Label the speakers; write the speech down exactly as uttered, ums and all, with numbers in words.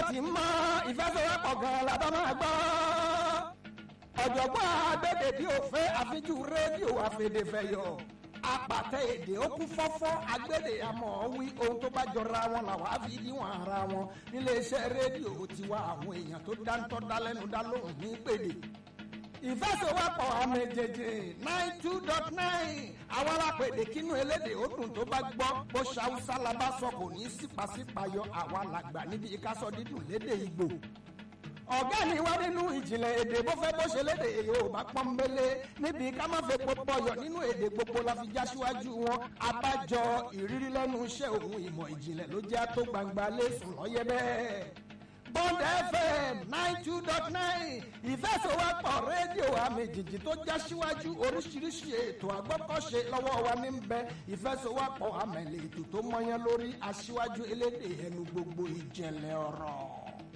Speaker 1: ti mọ ìfẹsẹ̀wọ́pọ̀ gan la bá máa gbọ́. ọ̀jọ̀gbọ́n agbẹ́dẹ̀ bí òfé àfijú rédíò àfẹ̀dẹ̀fẹ̀yọ̀ apàtẹ èdè ó kún fọ́fọ́ agbẹ́dẹ̀ àmọ́ wí ohun tó bá jọra wọn làwọn á fi níwọ̀n ara wọn níléeṣẹ́ rédíò tiwa àwọn èèyàn tó dáńtọ́ dálẹ́nu dá lóhùn ní pèdè ìfẹsẹ̀wọ́pọ̀ àmẹ̀jẹ̀jẹ̀ nine two dot nine àwọn alápèdè kínú elédè ó dùn tó bá gbọ́ bó ṣàwùsá la bá sọ kò ní sípàsípàyọ àwa làgbà níbi ìkásọ dídùn lédè Ìgbò ọ̀gá ni wá nínú ìjìnlẹ̀ èdè bó fẹ́ bó ṣe lédè Yorùbá pọ́nbélé níbi ká má fẹ́ pọpọ yọ nínú èdè gbogbo la fi já síwájú wọn abájọ ìrírí lẹ́nu iṣẹ́ òun ìmọ̀ ìjìnlẹ̀ ló jẹ́ tó gbangba lẹ́sùn lọ́yẹ́ bẹ́ẹ̀. Bond F M nine two dot nine ìfẹsọ̀wọ́pọ̀ rédíò àmì jìjì tó já síwájú oríṣiríṣi ètò àgbọ́kọ̀ṣe lọ́wọ́ wa ní bẹ ìfẹsọ̀wọ́pọ̀ àmẹ̀lẹ̀ ètò tó mọyán lórí aṣíwájú elédè ẹnu gbogbo ìjẹ̀lẹ̀ ọ̀rọ̀.